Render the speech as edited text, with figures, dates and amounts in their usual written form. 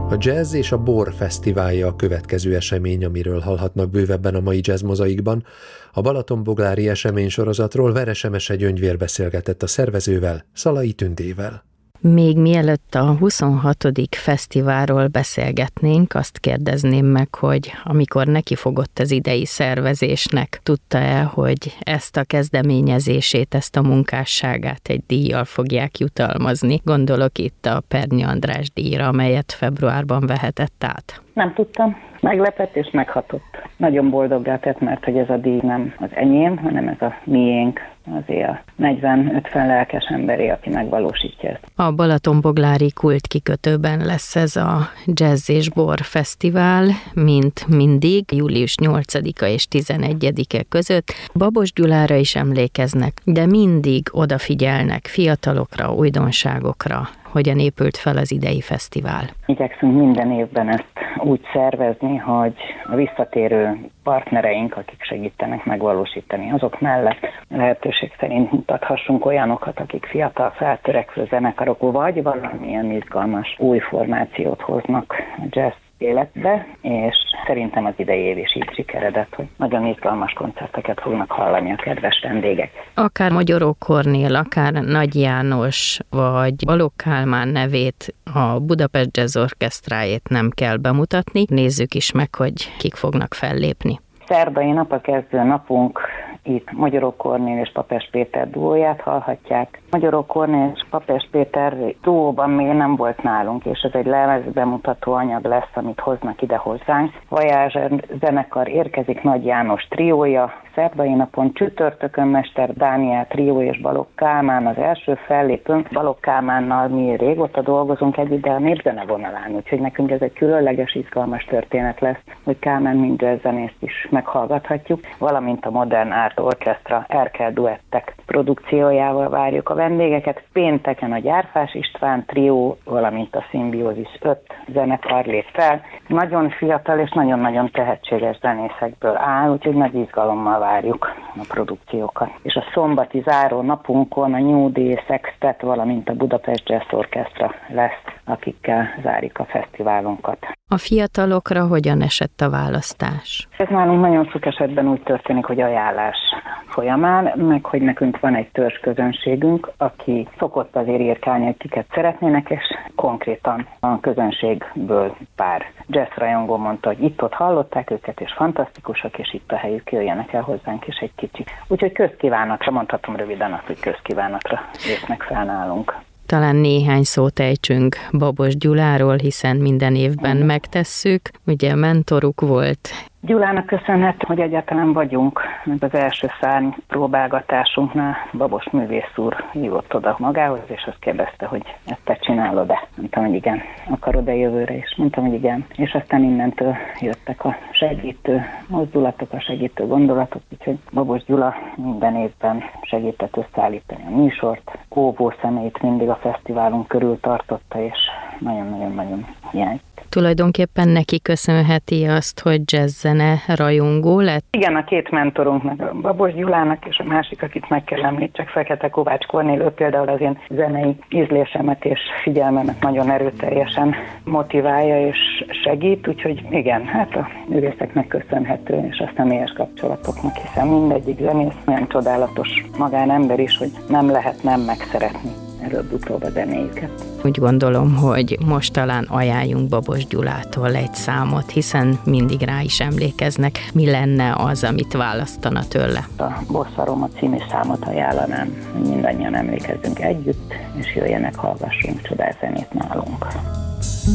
A Jazz és a Bor fesztiválja a következő esemény, amiről hallhatnak bővebben a mai Jazz Mozaikban. A Balatonboglári eseménysorozatról Veresemese Gyöngyvér beszélgetett a szervezővel, Szalai Tündével. Még mielőtt a 26. fesztiválról beszélgetnénk, azt kérdezném meg, hogy amikor nekifogott az idei szervezésnek, tudta-e, hogy ezt a kezdeményezését, ezt a munkásságát egy díjjal fogják jutalmazni? Gondolok itt a Pernyi András díjra, amelyet februárban vehetett át. Nem tudtam. Meglepett és meghatott. Nagyon boldoggá tett, mert hogy ez a díj nem az enyém, hanem ez a miénk, azért a 40-50 lelkes emberé, aki megvalósítja ezt. A Balatonboglári kultkikötőben lesz ez a Jazz és Bor fesztivál, mint mindig, július 8-a és 11-e között. Babos Gyulára is emlékeznek, de mindig odafigyelnek fiatalokra, újdonságokra. Hogyan épült fel az idei fesztivál? Igyekszünk minden évben ezt úgy szervezni, hogy a visszatérő partnereink, akik segítenek megvalósítani, azok mellett lehetőség szerint mutathassunk olyanokat, akik fiatal feltörekvő zenekarok, vagy valamilyen izgalmas új formációt hoznak a jazz életbe, és szerintem az idei év is így sikeredett, hogy nagyon izgalmas koncerteket fognak hallani a kedves vendégek. Akár Magyaró Kornél, akár Nagy János, vagy Balogh Kálmán nevét, a Budapest Jazz Orchestrájét nem kell bemutatni. Nézzük is meg, hogy kik fognak fellépni. Szerdai nap a kezdő napunk, itt Magyaró Kornél és Papes Péter duóját hallhatják. Magyaró Kornél és Papes Péter duóban még nem volt nálunk, és ez egy lemezbemutató anyag lesz, amit hoznak ide hozzánk. Voyage zenekar érkezik, Nagy János triója, szerdai napon, csütörtökön Mester Dániel trió és Balogh Kálmán az első fellépőnk. Balogh Kálmánnal mi régóta dolgozunk együtt, de a népzene vonalán, úgyhogy nekünk ez egy különleges, izgalmas történet lesz, hogy Kálmán mint jazzzenészt is meghallgathatjuk, valamint a Modern Art Orchestra Erkel duettek produkciójával várjuk a vendégeket. Pénteken a Gyárfás István trió, valamint a Szimbiózis 5 zenekar lép fel. Nagyon fiatal és nagyon-nagyon tehetséges zenészekből áll, úgyhogy nagy izgalommal várjuk a produkciókat. És a szombati záró napunkon a New Day Sextet, valamint a Budapest Jazz Orchestra lesz, akikkel zárjuk a fesztiválunkat. A fiatalokra hogyan esett a választás? Ez nálunk nagyon sok esetben úgy történik, hogy ajánlás folyamán, meg hogy nekünk van egy törzsközönségünk, aki szokott azért írkálni, hogy kiket szeretnének, és konkrétan a közönségből pár jazzrajongó mondta, hogy itt-ott hallották őket, és fantasztikusak, és itt a helyük, jöjjenek el hozzánk is egy kicsit. Úgyhogy közkívánatra, mondhatom röviden azt, hogy közkívánatra lépnek fel nálunk. Talán néhány szót ejtsünk Babos Gyuláról, hiszen minden évben megtesszük. Ugye mentoruk volt. Gyulának köszönhető, hogy egyáltalán vagyunk, mert az első szárny próbálgatásunknál Babos művész úr hívott oda magához, és azt kérdezte, hogy ezt te csinálod-e? Mondtam, hogy igen. Akarod-e jövőre is? Mondtam, hogy igen. És aztán innentől jöttek a segítő mozdulatok, a segítő gondolatok, úgyhogy Babos Gyula minden évben segített összeállítani a műsort. Óvó személyt mindig a fesztiválunk körül tartotta, és nagyon-nagyon-nagyon hiányzott. Tulajdonképpen neki köszönheti azt, hogy jazzzene rajongó lett? Igen, a két mentorunknak, a Babos Gyulának, és a másik, akit meg kell említsek, Fekete Kovács Kornél, ő például az én zenei ízlésemet és figyelmemet nagyon erőteljesen motiválja és segít, úgyhogy igen, hát a művészeknek köszönhető, és a személyes kapcsolatoknak, hiszen mindegyik zenész olyan csodálatos magánember is, hogy nem lehet nem megszeretni előbb-utóbb a zenéjüket. Úgy gondolom, hogy most talán ajánljunk Babos Gyulától egy számot, hiszen mindig rá is emlékeznek. Mi lenne az, amit választana tőle? A Bosszaroma című számot ajánlanám, hogy mindannyian emlékezzünk együtt, és jöjjenek, hallgassunk csodás zenét nálunk.